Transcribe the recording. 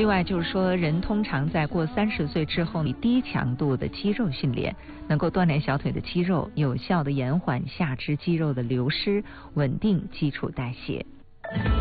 另外就是说，人通常在过30岁之后，你低强度的肌肉训练能够锻炼小腿的肌肉，有效的延缓下肢肌肉的流失，稳定基础代谢。